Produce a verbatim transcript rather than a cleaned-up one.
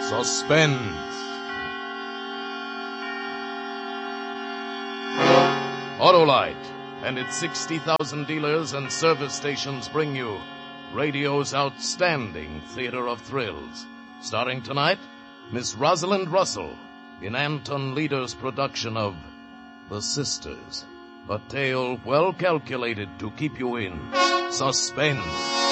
Suspense. Autolite and its sixty thousand dealers and service stations bring you radio's outstanding theater of thrills. Starring tonight, Miss Rosalind Russell in Anton Leader's production of The Sisters, a tale well calculated to keep you in suspense.